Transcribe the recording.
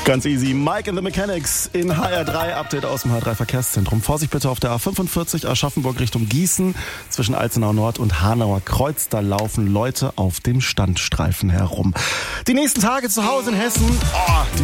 Ganz easy. Mike and the Mechanics in HR3, Update aus dem HR3 Verkehrszentrum. Vorsicht bitte auf der A45 Aschaffenburg Richtung Gießen. Zwischen Alzenau Nord und Hanauer Kreuz, da laufen Leute auf dem Standstreifen herum. Die nächsten Tage zu Hause in Hessen.